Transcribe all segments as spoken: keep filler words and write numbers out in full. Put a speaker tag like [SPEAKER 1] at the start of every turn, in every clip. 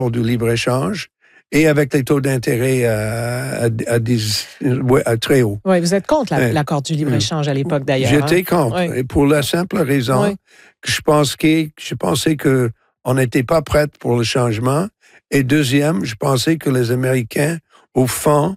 [SPEAKER 1] pour du libre-échange et avec les taux d'intérêt à, à, à, dix, ouais, à très haut.
[SPEAKER 2] Oui, vous êtes contre la, l'accord du libre-échange à l'époque, d'ailleurs.
[SPEAKER 1] J'étais
[SPEAKER 2] hein?
[SPEAKER 1] contre, oui. Et pour la simple raison oui. que je pensais, je pensais qu'on n'était pas prêt pour le changement. Et deuxième, je pensais que les Américains, au fond,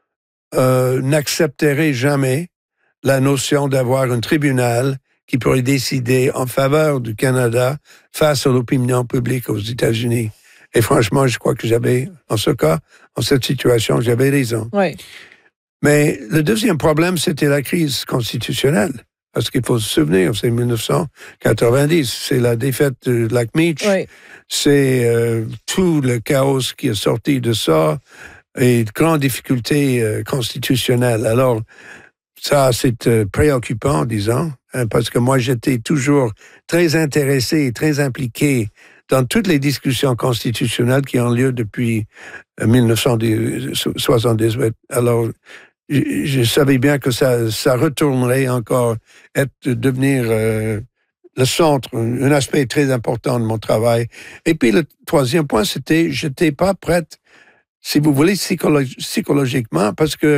[SPEAKER 1] euh, n'accepteraient jamais la notion d'avoir un tribunal qui pourrait décider en faveur du Canada face à l'opinion publique aux États-Unis. Et franchement, je crois que j'avais, en ce cas, en cette situation, j'avais raison.
[SPEAKER 2] Oui.
[SPEAKER 1] Mais le deuxième problème, c'était la crise constitutionnelle. Parce qu'il faut se souvenir, c'est mille neuf cent quatre-vingt-dix, c'est la défaite de Lac-Meach, oui. c'est euh, tout le chaos qui est sorti de ça et de grandes difficultés euh, constitutionnelles. Alors, ça, c'est euh, préoccupant, disons, hein, parce que moi, j'étais toujours très intéressé, très impliqué dans toutes les discussions constitutionnelles qui ont lieu depuis euh, mille neuf cent soixante-dix-huit. Alors, je, je savais bien que ça, ça retournerait encore, être, devenir euh, le centre, un aspect très important de mon travail. Et puis, le troisième point, c'était, j'étais pas prête, si vous voulez, psychologi- psychologiquement, parce que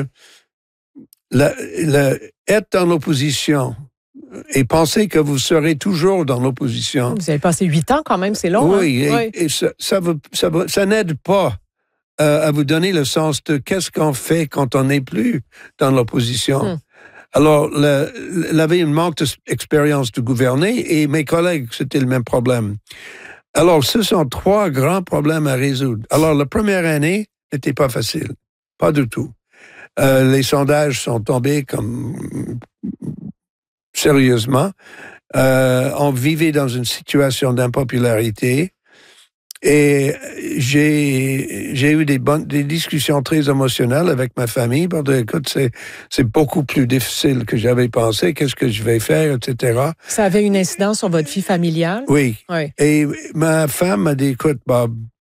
[SPEAKER 1] la, la, être dans l'opposition et penser que vous serez toujours dans l'opposition.
[SPEAKER 2] Vous avez passé huit ans quand même, c'est long.
[SPEAKER 1] Oui,
[SPEAKER 2] hein?
[SPEAKER 1] et,
[SPEAKER 2] oui.
[SPEAKER 1] et ça, ça, veut, ça, veut, ça n'aide pas euh, à vous donner le sens de qu'est-ce qu'on fait quand on n'est plus dans l'opposition. Hum. Alors, il avait une manque d'expérience de gouverner et mes collègues, c'était le même problème. Alors, ce sont trois grands problèmes à résoudre. Alors, la première année n'était pas facile, pas du tout. Euh, les sondages sont tombés comme sérieusement. Euh, on vivait dans une situation d'impopularité et j'ai, j'ai eu des, bonnes, des discussions très émotionnelles avec ma famille. Pour dire, écoute, c'est, c'est beaucoup plus difficile que j'avais pensé. Qu'est-ce que je vais faire, et cetera.
[SPEAKER 2] Ça avait une incidence sur votre vie familiale?
[SPEAKER 1] Oui.
[SPEAKER 2] oui.
[SPEAKER 1] Et ma femme m'a dit, écoute, Bob,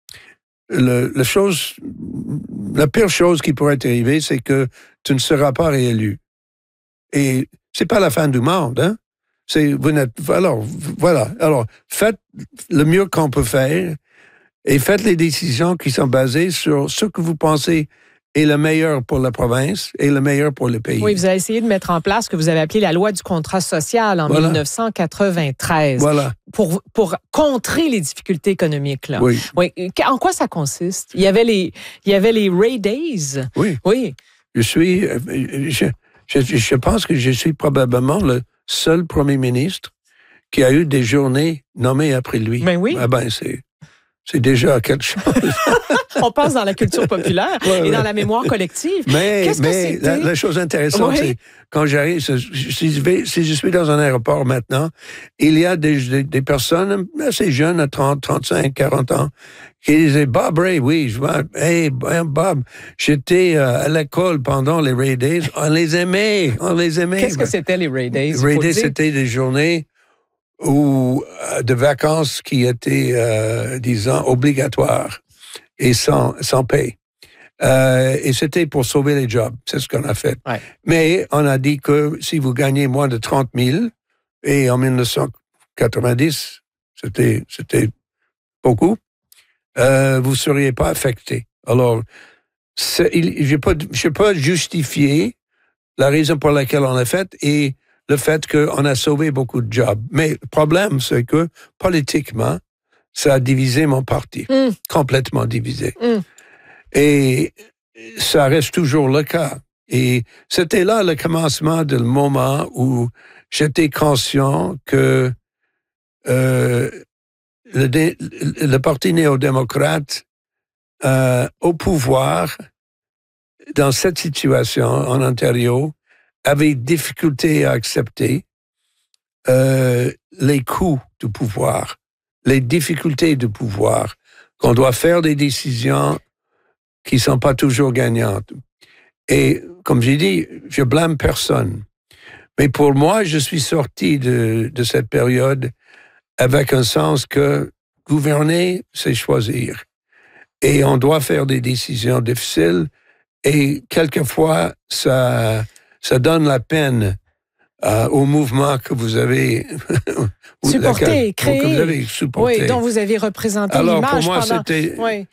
[SPEAKER 1] le, la chose, la pire chose qui pourrait t'arriver, c'est que tu ne seras pas réélu. Et c'est pas la fin du monde, hein? C'est, vous n'êtes, alors, voilà. Alors, faites le mieux qu'on peut faire et faites les décisions qui sont basées sur ce que vous pensez est le meilleur pour la province et le meilleur pour le pays.
[SPEAKER 2] Oui, vous avez essayé de mettre en place ce que vous avez appelé la loi du contrat social en voilà. dix-neuf cent quatre-vingt-treize.
[SPEAKER 1] Voilà.
[SPEAKER 2] Pour, pour contrer les difficultés économiques, là.
[SPEAKER 1] Oui.
[SPEAKER 2] oui. En quoi ça consiste? Il y avait les, il y avait les Ray Days.
[SPEAKER 1] Oui.
[SPEAKER 2] Oui.
[SPEAKER 1] Je suis, je, je, je pense que je suis probablement le seul premier ministre qui a eu des journées nommées après lui.
[SPEAKER 2] Ben oui.
[SPEAKER 1] Ah ben, c'est, c'est déjà quelque chose.
[SPEAKER 2] On passe dans la culture populaire ouais, et ouais. dans la mémoire collective.
[SPEAKER 1] Mais,
[SPEAKER 2] Qu'est-ce
[SPEAKER 1] mais
[SPEAKER 2] que
[SPEAKER 1] la, la chose intéressante, oui. c'est quand j'arrive, si je, vais, si je suis dans un aéroport maintenant, il y a des, des, des personnes assez jeunes, à trente, trente-cinq, quarante ans, qui disaient, Bob Ray, oui, je vois, hey, Bob, j'étais à l'école pendant les Ray Days, on les aimait, on les aimait.
[SPEAKER 2] Qu'est-ce que c'était les Ray Days?
[SPEAKER 1] Ray Days, c'était des journées où, de vacances qui étaient, euh, disons, obligatoires et sans, sans paye. Euh, et c'était pour sauver les jobs. C'est ce qu'on a fait.
[SPEAKER 2] Ouais.
[SPEAKER 1] Mais on a dit que si vous gagnez moins de trente mille, et en mille neuf cent quatre-vingt-dix, c'était, c'était beaucoup, euh, vous ne seriez pas affecté. Alors, je ne peux pas justifier la raison pour laquelle on l'a fait et le fait qu'on a sauvé beaucoup de jobs. Mais le problème, c'est que politiquement, ça a divisé mon parti, mm. complètement divisé.
[SPEAKER 2] Mm.
[SPEAKER 1] Et ça reste toujours le cas. Et c'était là le commencement du moment où j'étais conscient que euh, le, dé, le Parti néo-démocrate euh, au pouvoir, dans cette situation en Ontario, avait difficulté à accepter euh, les coûts du pouvoir, les difficultés du pouvoir, qu'on doit faire des décisions qui ne sont pas toujours gagnantes. Et comme j'ai dit, je blâme personne. Mais pour moi, je suis sorti de, de cette période avec un sens que gouverner, c'est choisir. Et on doit faire des décisions difficiles. Et quelquefois, ça, ça donne la peine euh, au mouvement que vous avez
[SPEAKER 2] supporté, créé,
[SPEAKER 1] que vous avez supporté.
[SPEAKER 2] Oui, dont vous avez représenté
[SPEAKER 1] Alors,
[SPEAKER 2] l'image
[SPEAKER 1] pour moi,
[SPEAKER 2] pendant...
[SPEAKER 1] c'était...
[SPEAKER 2] Oui.